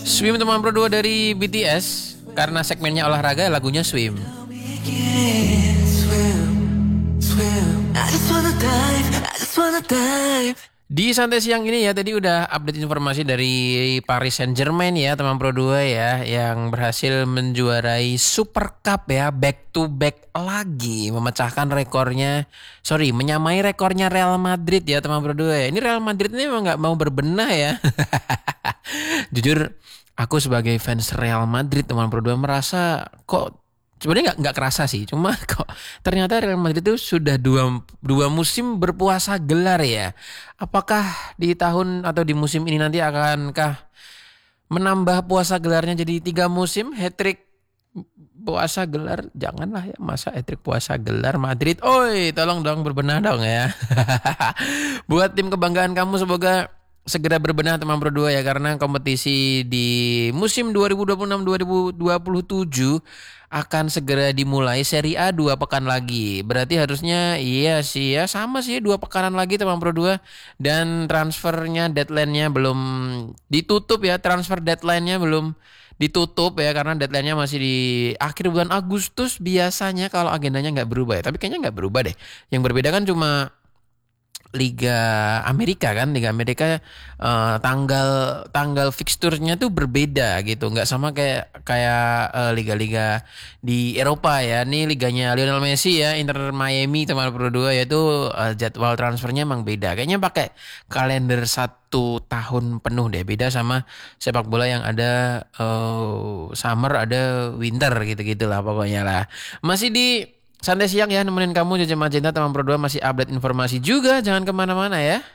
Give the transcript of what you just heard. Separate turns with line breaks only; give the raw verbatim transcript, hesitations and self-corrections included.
Swim teman Pro dua dari B T S. Karena segmennya olahraga, lagunya Swim. Di santai siang ini ya, tadi udah update informasi dari Paris Saint-Germain ya teman Pro dua ya, yang berhasil menjuarai Super Cup ya, back to back lagi, memecahkan rekornya, sorry menyamai rekornya Real Madrid ya teman Pro dua ya. Ini Real Madrid ini memang gak mau berbenah ya. Jujur aku sebagai fans Real Madrid teman Pro dua merasa kok sebenarnya nggak nggak kerasa sih, cuma kok ternyata Real Madrid itu sudah dua dua musim berpuasa gelar ya. Apakah di tahun atau di musim ini nanti akankah menambah puasa gelarnya jadi tiga musim, hat-trick puasa gelar? Janganlah ya, masa hat-trick puasa gelar Madrid. Oi, tolong dong berbenah dong ya. Buat tim kebanggaan kamu, semoga segera berbenah teman Pro dua ya, karena kompetisi di musim dua ribu dua puluh enam dua ribu dua puluh tujuh akan segera dimulai. Serie A dua pekan lagi. Berarti harusnya iya sih ya, sama sih dua pekanan lagi teman Pro dua, dan transfernya deadline-nya belum ditutup ya, transfer deadline-nya belum ditutup ya, karena deadline-nya masih di akhir bulan Agustus biasanya kalau agendanya nggak berubah ya. Tapi kayaknya nggak berubah deh. Yang berbeda kan cuma Liga Amerika kan, Liga Amerika uh, tanggal tanggal fixturnya tuh berbeda gitu, nggak sama kayak kayak uh, liga-liga di Eropa ya. Ini liganya Lionel Messi ya, Inter Miami teman Pro dua, yaitu uh, jadwal transfernya emang beda. Kayaknya pakai kalender satu tahun penuh deh, beda sama sepak bola yang ada uh, summer, ada winter gitu-gitulah pokoknya lah. Masih di santai siang ya, nemenin kamu Jajah Magenta teman Pro dua, masih update informasi juga, jangan kemana-mana ya.